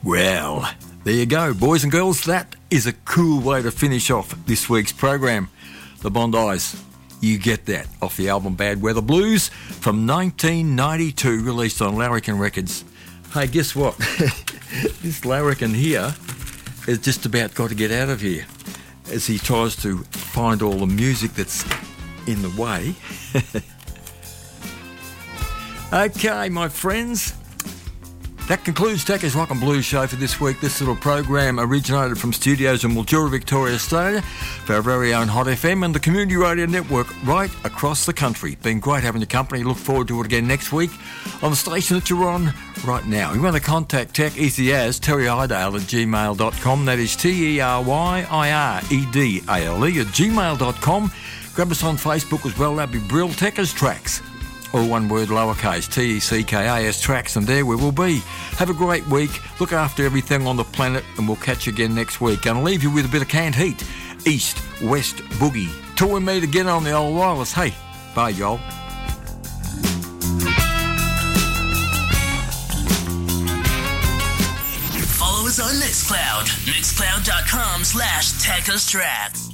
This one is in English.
Well, there you go, boys and girls. That is a cool way to finish off this week's program. The Bondis. You get that off the album Bad Weather Blues from 1992, released on Larrikin Records. Hey, guess what? This Larrikin here has just about got to get out of here as he tries to find all the music that's in the way. Okay, my friends. That concludes Tacker's Rock and Blues show for this week. This little program originated from studios in Mildura, Victoria, Australia, for our very own Hot FM and the Community Radio Network right across the country. Been great having your company. Look forward to it again next week on the station that you're on right now. You want to contact Tech easy as terryidale@gmail.com. That is TERYIREDALE at gmail.com. Grab us on Facebook as well. That'd be Brill Techers Tracks. All one word, lowercase, TECKAS Tracks, and there we will be. Have a great week. Look after everything on the planet, and we'll catch you again next week. Gonna leave you with a bit of Canned Heat, East, West Boogie. Till we meet again on the old wireless. Hey, bye, y'all. Follow us on Mixcloud, mixcloud.com/TackersTracks.